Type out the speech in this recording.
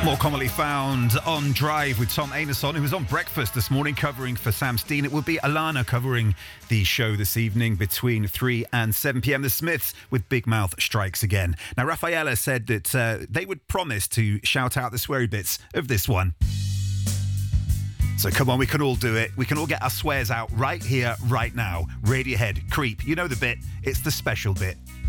More commonly found on Drive with Tom Amerson, who was on Breakfast this morning covering for Sam Steen. It will be Alana covering the show this evening between 3 and 7 p.m. The Smiths with Big Mouth Strikes Again. Now, Rafaela said that they would promise to shout out the sweary bits of this one. So come on, we can all do it. We can all get our swears out right here, right now. Radiohead, Creep. You know the bit. It's the special bit.